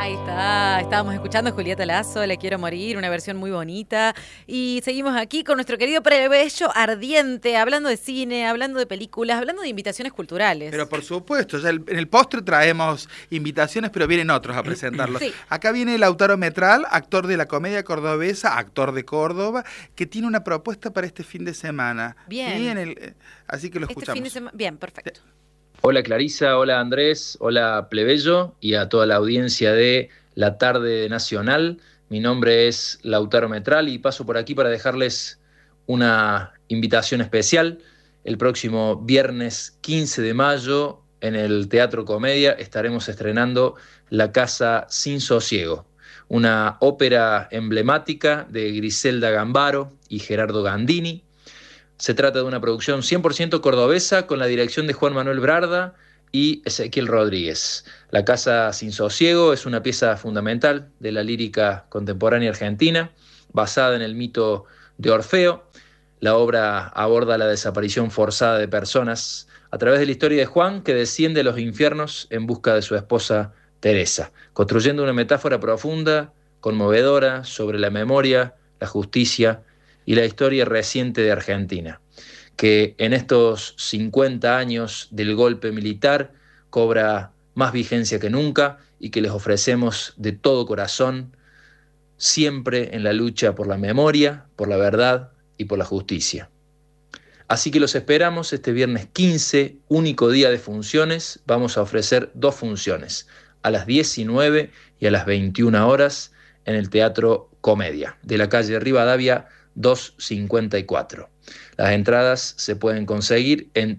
Ahí está, estábamos escuchando a Julieta Lazo, Le quiero morir, una versión muy bonita. Y seguimos aquí con nuestro querido Plebeyo Ardiente, hablando de cine, hablando de películas, hablando de invitaciones culturales. Pero por supuesto, ya en el postre traemos invitaciones, pero vienen otros a presentarlos. Sí. Acá viene Lautaro Metral, actor de la comedia cordobesa, actor de Córdoba, que tiene una propuesta para este fin de semana. Bien. Así que lo escuchamos. Fin de semana. Bien, perfecto. Hola Clarisa, hola Andrés, hola Plebeyo y a toda la audiencia de La Tarde Nacional. Mi nombre es Lautaro Metral y paso por aquí para dejarles una invitación especial. El próximo viernes 15 de mayo en el Teatro Comedia estaremos estrenando La Casa Sin Sosiego, una ópera emblemática de Griselda Gambaro y Gerardo Gandini. Se trata de una producción 100% cordobesa con la dirección de Juan Manuel Brarda y Ezequiel Rodríguez. La Casa Sin Sosiego es una pieza fundamental de la lírica contemporánea argentina, basada en el mito de Orfeo. La obra aborda la desaparición forzada de personas a través de la historia de Juan, que desciende a los infiernos en busca de su esposa Teresa, construyendo una metáfora profunda, conmovedora, sobre la memoria, la justicia y la historia reciente de Argentina, que en estos 50 años del golpe militar cobra más vigencia que nunca y que les ofrecemos de todo corazón, siempre en la lucha por la memoria, por la verdad y por la justicia. Así que los esperamos este viernes 15, único día de funciones. Vamos a ofrecer 2 funciones, a las 19 y a las 21 horas en el Teatro Comedia, de la calle Rivadavia 254. Las entradas se pueden conseguir en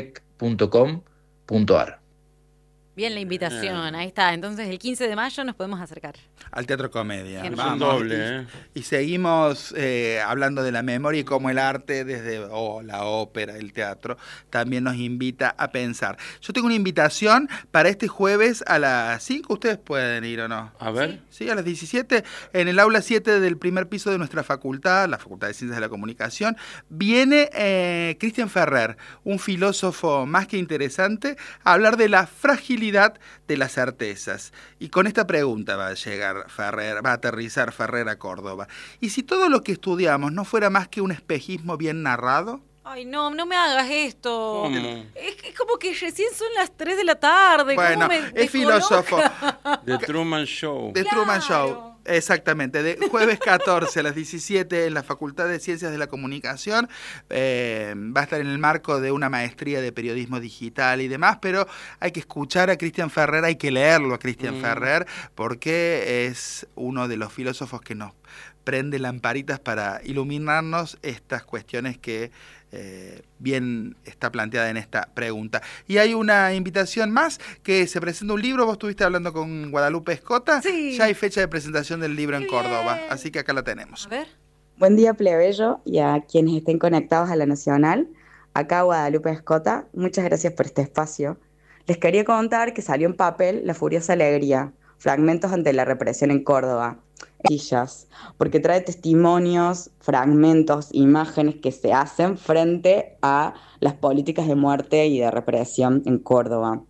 ticketek.com.ar. Bien la invitación, ahí está. Entonces el 15 de mayo nos podemos acercar. Al Teatro Comedia. Bien. Vamos. Doble, Y seguimos hablando de la memoria y cómo el arte, desde la ópera, el teatro, también nos invita a pensar. Yo tengo una invitación para este jueves a las 5. ¿Ustedes pueden ir o no? A ver. Sí, a las 17, en el aula 7 del primer piso de nuestra facultad, la Facultad de Ciencias de la Comunicación, viene Cristian Ferrer, un filósofo más que interesante, a hablar de la fragilidad de las certezas. Y con esta pregunta va a llegar Ferrer, va a aterrizar Ferrer a Córdoba. ¿Y si todo lo que estudiamos no fuera más que un espejismo bien narrado? Ay, no, no me hagas esto. ¿Cómo? Es como que recién son las 3 de la tarde. Bueno, ¿Cómo me es descoloca? filósofo. The Truman Show. The Truman Claro. Show, exactamente, de jueves 14 a las 17 en la Facultad de Ciencias de la Comunicación. Va a estar en el marco de una maestría de periodismo digital y demás, pero hay que escuchar a Cristian Ferrer, hay que leerlo a Cristian Ferrer, porque es uno de los filósofos que nos prende lamparitas para iluminarnos estas cuestiones que bien está planteada en esta pregunta. Y hay una invitación más, que se presenta un libro. Vos estuviste hablando con Guadalupe Escota. Sí. Ya hay fecha de presentación del libro en Qué Córdoba, bien. así que acá la tenemos. A ver. Buen día, plebeyo, y a quienes estén conectados a la Nacional. Acá Guadalupe Escota, muchas gracias por este espacio. Les quería contar que salió en papel La Furiosa Alegría, fragmentos ante la represión en Córdoba, porque trae testimonios, fragmentos, imágenes que se hacen frente a las políticas de muerte y de represión en Córdoba.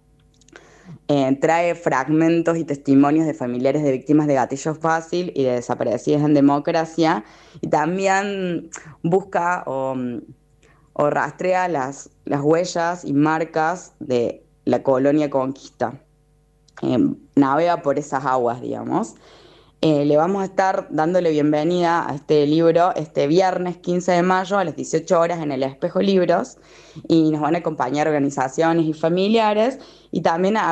Trae fragmentos y testimonios de familiares de víctimas de gatillo fácil y de desaparecidas en democracia, y también busca o rastrea las huellas y marcas de la colonia conquista. Navega por esas aguas, digamos. Le vamos a estar dándole bienvenida a este libro este viernes 15 de mayo a las 18 horas en el Espejo Libros, y nos van a acompañar organizaciones y familiares, y también a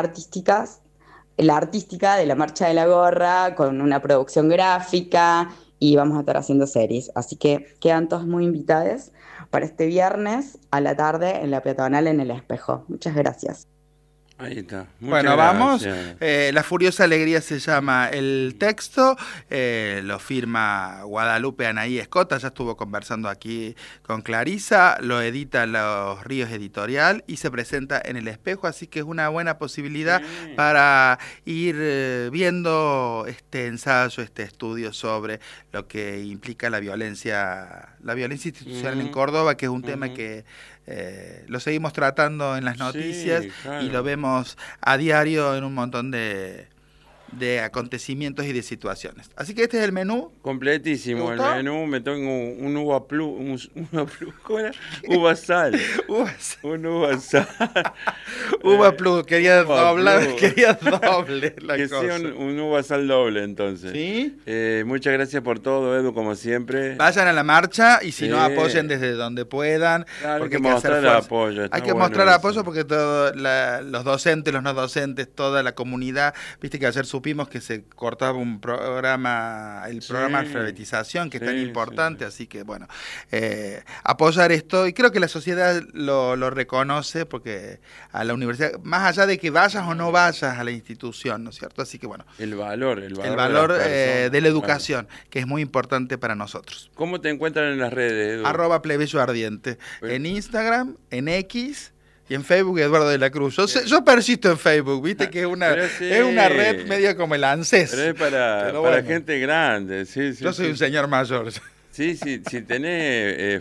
la artística de la Marcha de la Gorra, con una producción gráfica, y vamos a estar haciendo series. Así que quedan todos muy invitados para este viernes a la tarde en la peatonal en el Espejo. Muchas gracias. Ahí está. Muchas Bueno, vamos. gracias. La Furiosa Alegría se llama el texto, lo firma Guadalupe Anaí Escota, ya estuvo conversando aquí con Clarisa, lo edita Los Ríos Editorial y se presenta en el Espejo, así que es una buena posibilidad para ir viendo este ensayo, este estudio sobre lo que implica la violencia institucional en Córdoba, que es un tema que lo seguimos tratando en las noticias, Sí, claro. y lo vemos a diario en un montón de de acontecimientos y de situaciones. Así que este es el menú. Completísimo ¿Te el gustó? menú. Me tengo un uva plus, ¿cómo era? Uva sal. Un uva sal. Uva plus, quería Uva doblar, plus. quería doble la Que cosa. sea un uva sal doble, entonces. ¿Sí? Muchas gracias por todo, Edu, como siempre. Vayan a la marcha y si no, Sí. apoyen desde donde puedan. Claro, porque hay que hay que hacer mostrar fuerza. apoyo. Está Hay que bueno mostrar eso. apoyo porque los docentes, los no docentes, toda la comunidad, viste que ayer supimos que se cortaba un programa, el Sí. programa de alfabetización, que es tan Sí, importante, sí. así que bueno, apoyar esto, y creo que la sociedad lo reconoce, porque a la universidad, más allá de que vayas o no vayas a la institución, ¿no es cierto? Así que bueno, El valor el de valor las personas, de la educación, que es muy importante para nosotros. claro. ¿Cómo te encuentran en las redes, Edu? @plebeyo ardiente. Bueno. En Instagram, en X y en Facebook, Eduardo de la Cruz. Yo persisto en Facebook, viste que es una Pero sí. red medio como el ANSES. Pero es para Pero bueno. gente grande, sí, sí. Yo soy sí. un señor mayor. Sí, sí, si tenés